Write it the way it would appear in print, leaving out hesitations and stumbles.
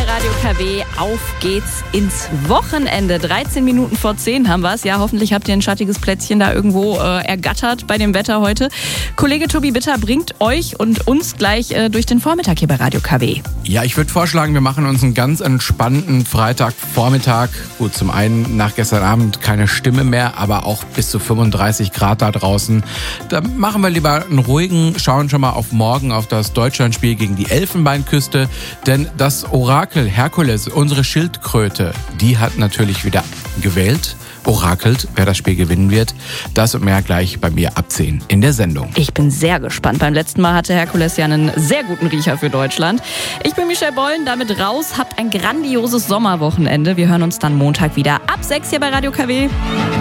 Radio KW. Auf geht's ins Wochenende. 13 Minuten vor 10 haben wir es. Ja, hoffentlich habt ihr ein schattiges Plätzchen da irgendwo ergattert bei dem Wetter heute. Kollege Tobi Bitter bringt euch und uns gleich durch den Vormittag hier bei Radio KW. Ja, ich würde vorschlagen, wir machen uns einen ganz entspannten Freitagvormittag. Gut, zum einen nach gestern Abend keine Stimme mehr, aber auch bis zu 35 Grad da draußen. Da machen wir lieber einen ruhigen, schauen schon mal auf morgen auf das Deutschlandspiel gegen die Elfenbeinküste. Denn das Orakel Herkules, unsere Schildkröte, die hat natürlich wieder gewählt, orakelt, wer das Spiel gewinnen wird. Das und mehr gleich bei mir ab 10 in der Sendung. Ich bin sehr gespannt. Beim letzten Mal hatte Herkules ja einen sehr guten Riecher für Deutschland. Ich bin Michelle Bollen, damit raus. Habt ein grandioses Sommerwochenende. Wir hören uns dann Montag wieder ab 6 hier bei Radio KW.